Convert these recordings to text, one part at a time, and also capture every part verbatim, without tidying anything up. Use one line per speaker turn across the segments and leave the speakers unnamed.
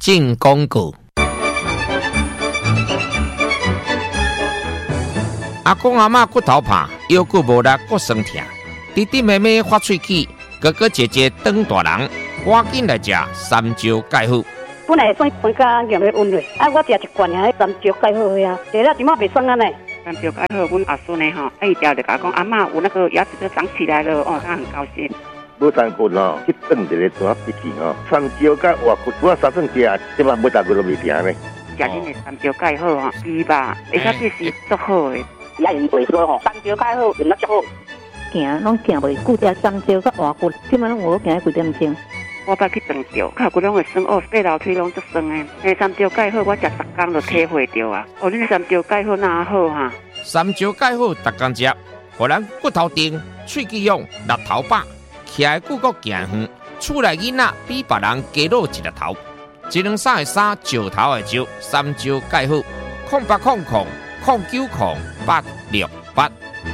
进广告。阿公阿嬷骨头怕，腰骨无力，骨酸痛。弟弟妹妹发喙齿，哥哥姐姐长大人，赶紧来食三椒钙好。
本来酸酸甲咸的温热，啊，我食一罐啊，三椒钙好呀，食了即马袂酸安尼。
三椒钙好，阮阿孙呢吼，哎，条就甲讲阿嬷有那个牙齿都长起来了，哦，他很高兴。
无三骨吼，去炖一个怎闭去吼，三椒甲活骨，我三顿食，即马每大骨都袂停呢。
食恁的三椒钙好吼，猪吧，而且这是足好的。
也用袂说吼，三椒钙好用得足好。
行拢行袂久，食三椒甲活骨，即马拢有行几点钟。
我捌去长着，脚骨拢会酸哦，爬楼梯拢足酸的。诶，三椒钙好，我食十工就体会着啊。哦，恁三椒钙好哪好哈？
三椒钙好，逐工食，互咱骨头硬、喙齿勇、力头饱，徛的骨骼行远，厝内囡仔比别人加露一粒头。一两三的三，石头的石，三椒钙好，空八空空空九空八六八。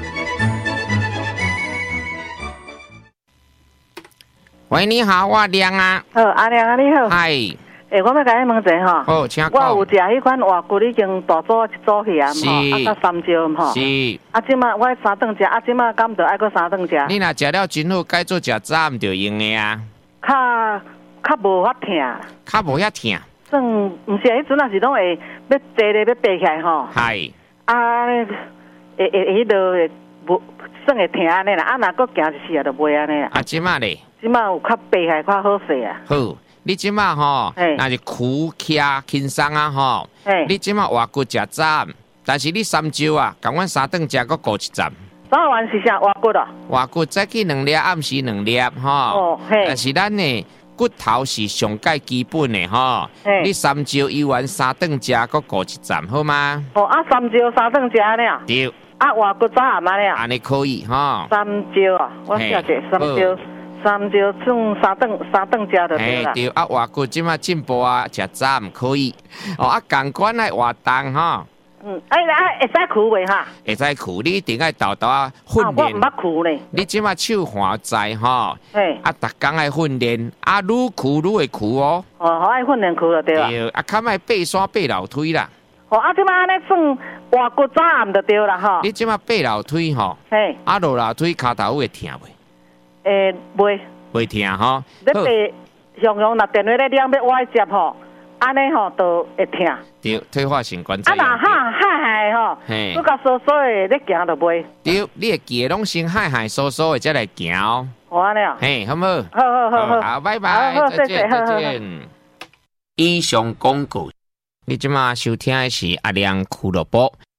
喂，你好，我亮啊。
好，阿亮啊，你好。
嗨。
诶，我要甲你问一下吼。
好，请讲。
我有食迄款活骨，已经大煮一煮起啊，吼，啊，甲三椒吼。
是。
啊，即马我三顿食，啊，即马敢着爱搁三顿食。
你若食了真好，改做食早毋着用的啊。
较较无法疼。
较无遐疼。
算毋是迄阵也是拢会要坐咧要爬起来吼。
系。
啊，会会会迄落会无算会疼安尼啦，啊，若搁行一次啊，就袂安尼啦。
啊，即马咧？
即马有较爬起来较好势啊。
好。你即马吼，若是苦徛轻松啊吼，你即马活骨食早，但是你三椒啊，共阮三顿食，搁顾一站。
早晚是啥活骨啊？
活骨早起两粒，暗时两粒吼。哦，嘿。但是咱呢，骨头是上介基本的吼。你三椒伊完三顿食，搁顾一站，好吗？
哦，啊，三椒三顿食安尼啊？
对。
啊，活骨早暗安尼啊？
安尼可以吼。
三椒啊，我写者三椒。三椒算三顿三顿食就对啦。
对啊，活骨即马进步啊，食早唔可以。哦啊，共款来活动吼。
嗯，哎哎，会使苦袂哈？
会使苦，你一定爱豆豆啊训练。
啊，我毋捌苦咧。
你即马手滑在吼。
嘿。啊，
逐工爱训练，啊，愈苦愈会苦哦。
哦，好爱训练苦就对啦。
对，啊，较莫爬山爬楼梯啦。
哦，啊，即马安尼算活骨早暗就对啦吼。
你即马爬楼梯吼。嘿。啊，落楼梯骹头会疼袂？
诶，袂。
袂疼吼，
你被常常拿电话咧两要我接吼，安尼吼都会疼。
对，退化性关节。
啊，若嗨嗨嗨吼，佮甲疏疏的咧行就袂。
对，你会记拢先嗨嗨疏疏的才来行哦。
好安尼啊。
嘿，好唔好？
好好好好，
好，拜拜，再见再见。以上广告，你即马收听的是阿亮俱乐部。